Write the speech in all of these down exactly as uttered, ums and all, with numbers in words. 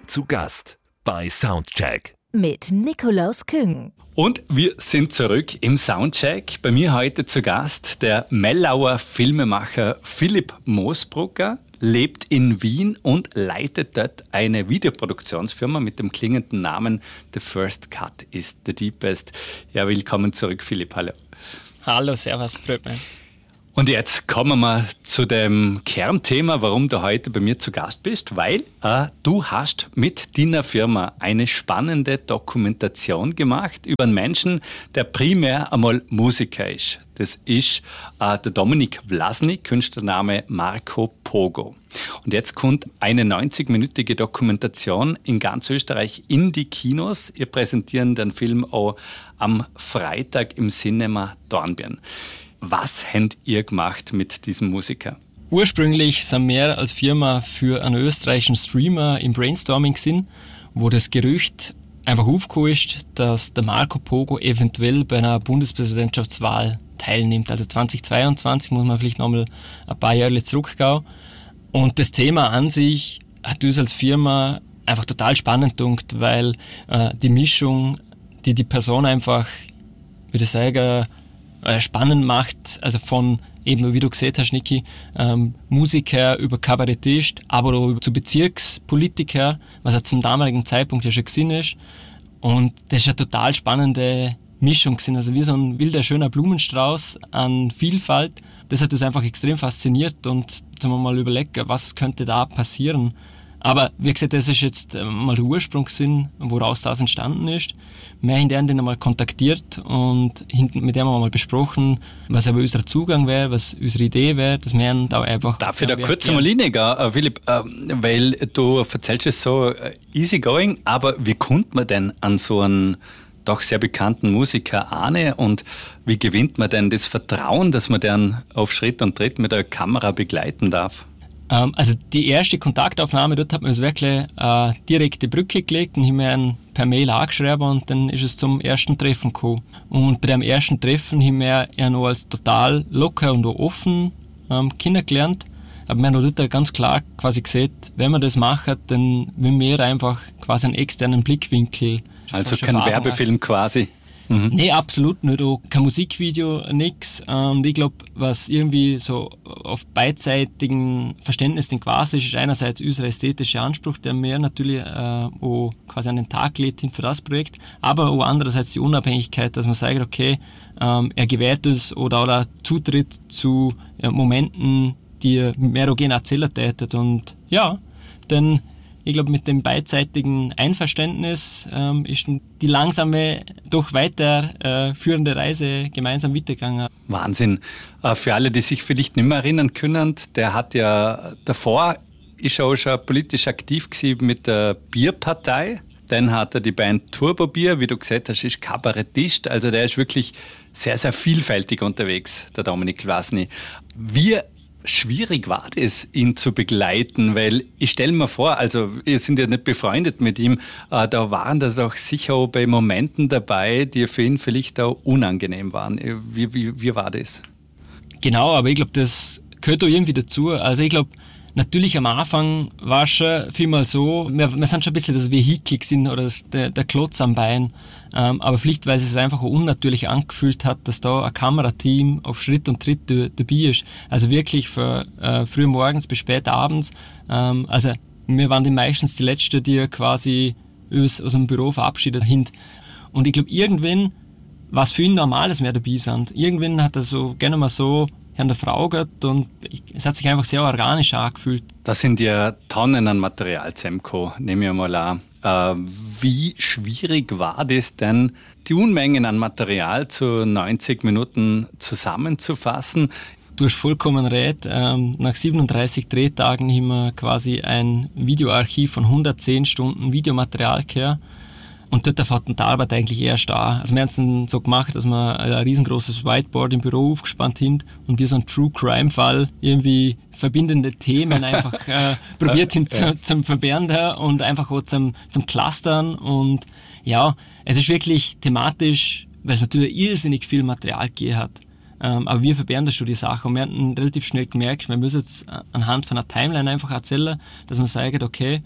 zu Gast bei Soundcheck mit Nikolaus Küng. Und wir sind zurück im Soundcheck. Bei mir heute zu Gast der Mellauer Filmemacher Philipp Moosbrugger, lebt in Wien und leitet dort eine Videoproduktionsfirma mit dem klingenden Namen The First Cut is the Deepest. Ja, willkommen zurück, Philipp. Hallo. Hallo, servus, freut mich. Und jetzt kommen wir zu dem Kernthema, warum du heute bei mir zu Gast bist, weil äh, du hast mit deiner Firma eine spannende Dokumentation gemacht über einen Menschen, der primär einmal Musiker ist. Das ist äh, der Dominik Vlasny, Künstlername Marco Pogo. Und jetzt kommt eine neunzig-minütige Dokumentation in ganz Österreich in die Kinos. Ihr präsentiert den Film auch am Freitag im Cinema Dornbirn. Was habt ihr gemacht mit diesem Musiker? Ursprünglich sind wir als Firma für einen österreichischen Streamer im Brainstorming gewesen, wo das Gerücht einfach aufgekommen ist, dass der Marco Pogo eventuell bei einer Bundespräsidentschaftswahl teilnimmt. Also zweitausendzweiundzwanzig muss man vielleicht nochmal ein paar Jahre zurückgehen. Und das Thema an sich hat uns als Firma einfach total spannend gedacht, weil äh, die Mischung, die die Person einfach, würde ich sagen, spannend macht, also von eben, wie du gesehen hast, Niki, ähm, Musiker über Kabarettist, aber auch zu Bezirkspolitiker, was er zum damaligen Zeitpunkt ja schon gewesen ist. Und das ist eine total spannende Mischung gewesen, also wie so ein wilder, schöner Blumenstrauß an Vielfalt. Das hat uns einfach extrem fasziniert und sagen wir mal überlegen, was könnte da passieren. Aber wie gesagt, das ist jetzt mal der Ursprungssinn, woraus das entstanden ist. Wir haben den einmal kontaktiert und mit dem haben wir mal besprochen, was aber unser Zugang wäre, was unsere Idee wäre, dass wir da einfach... Darf ich da kurz einmal reingehen, Philipp, weil du erzählst es so easygoing, aber wie kommt man denn an so einen doch sehr bekannten Musiker an und wie gewinnt man denn das Vertrauen, dass man den auf Schritt und Tritt mit der Kamera begleiten darf? Also die erste Kontaktaufnahme, dort hat man uns wirklich eine direkte Brücke gelegt und haben wir ihn per Mail angeschrieben und dann ist es zum ersten Treffen gekommen. Und bei dem ersten Treffen haben wir ihn noch als total locker und offen ähm, kennengelernt. Aber wir haben dort ganz klar quasi gesehen, wenn wir das machen, dann will wir einfach quasi einen externen Blickwinkel. Also kein Werbefilm quasi. Mhm. Nee, absolut nicht. Auch kein Musikvideo, nichts. Und ich glaube, was irgendwie so auf beidseitigen Verständnis den quasi ist, ist einerseits unser ästhetischer Anspruch, der mir natürlich äh, auch quasi an den Tag legt für das Projekt, aber auch andererseits die Unabhängigkeit, dass man sagt, okay, ähm, er gewährt uns oder auch Zutritt zu äh, Momenten, die er mehr oder weniger erzählen tätet. Und ja, dann ich glaube, mit dem beidseitigen Einverständnis ähm, ist die langsame, doch weiter äh, führende Reise gemeinsam weitergegangen. Wahnsinn. Äh, für alle, die sich vielleicht nicht mehr erinnern können, der hat ja davor, ist er auch schon politisch aktiv gewesen mit der Bierpartei. Dann hat er die Band Turbo Bier, wie du gesagt hast, ist Kabarettist. Also der ist wirklich sehr, sehr vielfältig unterwegs, der Dominik Vlasny. Wie schwierig war das, ihn zu begleiten, weil ich stelle mir vor, also wir sind ja nicht befreundet mit ihm, äh, da waren das auch sicher auch bei Momenten dabei, die für ihn vielleicht auch unangenehm waren. Wie, wie, wie war das? Genau, aber ich glaube, das gehört auch irgendwie dazu. Also ich glaube, natürlich am Anfang war es schon vielmal so, wir, wir sind schon ein bisschen das Vehikel gewesen oder das, der, der Klotz am Bein, ähm, aber vielleicht, weil es sich einfach unnatürlich angefühlt hat, dass da ein Kamerateam auf Schritt und Tritt dabei ist. Also wirklich von äh, früh morgens bis spät abends. Ähm, also wir waren die meistens die Letzten, die quasi uns aus dem Büro verabschiedet haben. Und ich glaube, irgendwann war es für ihn normal, dass wir dabei sind. Irgendwann hat er so gerne mal so an der Frau geht und es hat sich einfach sehr organisch angefühlt. Da sind ja Tonnen an Material zusammengekommen, nehme ich mal an. Äh, wie schwierig war das denn, die Unmengen an Material zu neunzig Minuten zusammenzufassen? Du hast vollkommen recht. Ähm, nach siebenunddreißig Drehtagen haben wir quasi ein Videoarchiv von hundertzehn Stunden Videomaterial gehabt. Und dort fängt die Arbeit eigentlich erst an. Also wir haben es dann so gemacht, dass wir ein riesengroßes Whiteboard im Büro aufgespannt haben und wie so ein True-Crime-Fall irgendwie verbindende Themen einfach äh, probiert haben zu, zum Verbernen und einfach auch zum, zum Clustern. Und ja, es ist wirklich thematisch, weil es natürlich irrsinnig viel Material gegeben hat. Ähm, aber wir verbergen das schon die Sache und wir haben relativ schnell gemerkt, wir müssen jetzt anhand von einer Timeline einfach erzählen, dass man sagt, okay,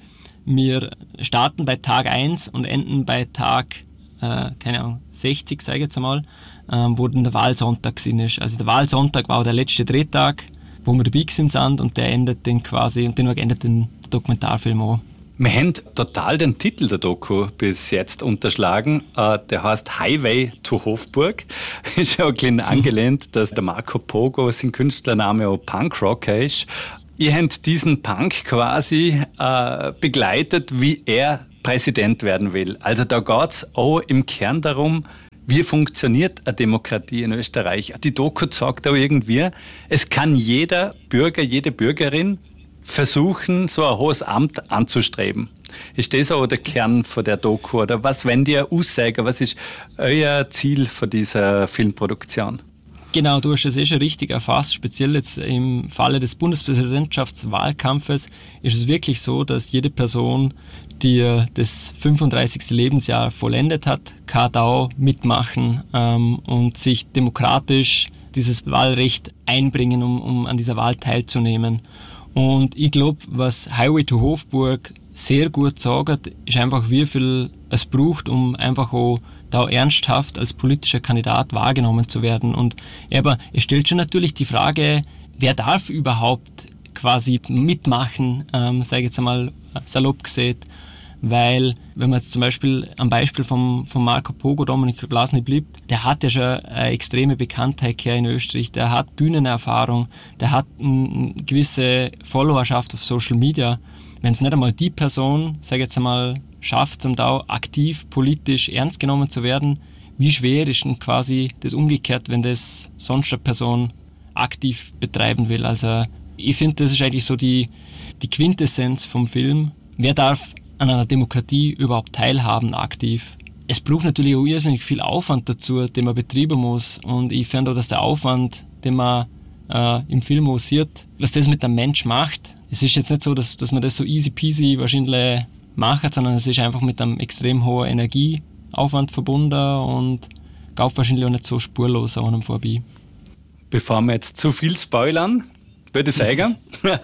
wir starten bei Tag eins und enden bei Tag, äh, keine Ahnung, sechzig, sage ich jetzt einmal, ähm, wo dann der Wahlsonntag gewesen ist. Also der Wahlsonntag war auch der letzte Drehtag, wo wir dabei gewesen sind und der endet dann quasi, und den endet den Dokumentarfilm auch. Wir haben total den Titel der Doku bis jetzt unterschlagen. Uh, der heißt Highway to Hofburg. Ist ja auch ein bisschen angelehnt, dass der Marco Pogo, sein Künstlername, auch Punkrocker ist. Ihr habt diesen Punk quasi uh, begleitet, wie er Präsident werden will. Also da geht es auch im Kern darum, wie funktioniert eine Demokratie in Österreich. Die Doku sagt auch irgendwie, es kann jeder Bürger, jede Bürgerin versuchen, so ein hohes Amt anzustreben. Ist das auch der Kern von der Doku? Oder was wenn die Aussage, was ist euer Ziel von dieser Filmproduktion? Genau, du hast es eh schon richtig erfasst. Speziell jetzt im Falle des Bundespräsidentschaftswahlkampfes ist es wirklich so, dass jede Person, die das fünfunddreißigste Lebensjahr vollendet hat, kann da auch mitmachen ähm, und sich demokratisch dieses Wahlrecht einbringen, um, um an dieser Wahl teilzunehmen. Und ich glaube, was Highway to Hofburg sehr gut sagt, ist einfach, wie viel es braucht, um einfach auch da ernsthaft als politischer Kandidat wahrgenommen zu werden. Und aber es stellt schon natürlich die Frage, wer darf überhaupt quasi mitmachen, ähm, sage ich jetzt einmal salopp gesagt. Weil, wenn man jetzt zum Beispiel am Beispiel vom, vom Marco Pogo, Dominik Vlasny bleibt, der hat ja schon eine extreme Bekanntheit hier in Österreich, der hat Bühnenerfahrung, der hat eine gewisse Followerschaft auf Social Media. Wenn es nicht einmal die Person, sage ich jetzt einmal, schafft, um da aktiv politisch ernst genommen zu werden, wie schwer ist denn quasi das umgekehrt, wenn das sonst eine Person aktiv betreiben will. Also ich finde, das ist eigentlich so die, die Quintessenz vom Film. Wer darf an einer Demokratie überhaupt teilhaben aktiv? Es braucht natürlich auch irrsinnig viel Aufwand dazu, den man betreiben muss. Und ich finde auch, dass der Aufwand, den man äh, im Film auch sieht, was das mit einem Mensch macht, es ist jetzt nicht so, dass, dass man das so easy peasy wahrscheinlich macht, sondern es ist einfach mit einem extrem hohen Energieaufwand verbunden und geht wahrscheinlich auch nicht so spurlos an einem vorbei. Bevor wir jetzt zu viel spoilern, würde ich sagen,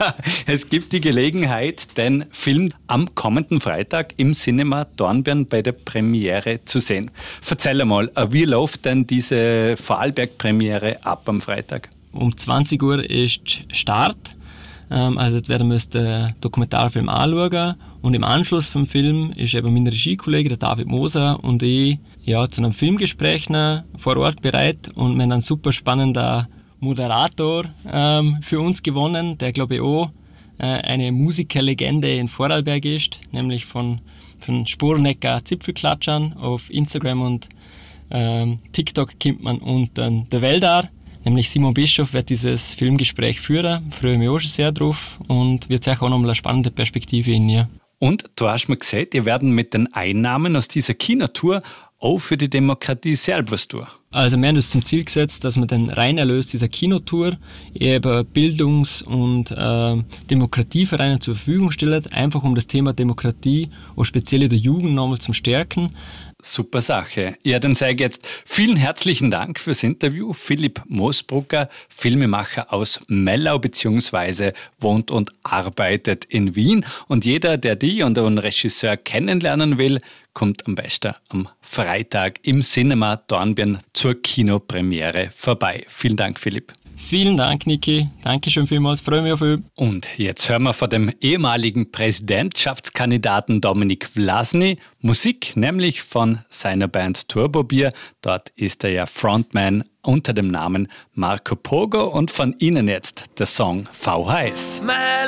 es gibt die Gelegenheit, den Film am kommenden Freitag im Cinema Dornbirn bei der Premiere zu sehen. Erzähl mal, wie läuft denn diese Vorarlberg-Premiere ab am Freitag? Um zwanzig Uhr ist Start. Also jetzt werden wir uns den Dokumentarfilm anschauen und im Anschluss vom Film ist eben mein Regiekollege, der David Moser, und ich ja, zu einem Filmgespräch vor Ort bereit und wir haben einen super spannenden Moderator ähm, für uns gewonnen, der glaube ich auch äh, eine Musikerlegende in Vorarlberg ist, nämlich von, von Sporenecker Zipfelklatschern auf Instagram und ähm, TikTok kennt man unter der Wäldar. Nämlich Simon Bischof wird dieses Filmgespräch führen, freue mich auch schon sehr drauf und wird sicher auch noch mal eine spannende Perspektive in ihr. Und du hast mir gesagt, ihr werden mit den Einnahmen aus dieser Kinotour auch für die Demokratie selbst was tun. Also wir haben uns zum Ziel gesetzt, dass wir den Reinerlös dieser Kinotour eben Bildungs- und äh, Demokratievereinen zur Verfügung stellen, einfach um das Thema Demokratie auch speziell in der Jugend nochmal zu stärken. Super Sache. Ja, dann sage ich jetzt vielen herzlichen Dank fürs Interview. Philipp Moosbrucker, Filmemacher aus Mellau bzw. wohnt und arbeitet in Wien. Und jeder, der dich und einen Regisseur kennenlernen will, kommt am besten am Freitag im Cinema Dornbirn zur Kinopremiere vorbei. Vielen Dank, Philipp. Vielen Dank, Niki. Dankeschön vielmals. Freue mich auf euch. Und jetzt hören wir von dem ehemaligen Präsidentschaftskandidaten Dominik Vlasny Musik, nämlich von seiner Band Turbo Bier. Dort ist er ja Frontman unter dem Namen Marco Pogo und von ihnen jetzt der Song V H S.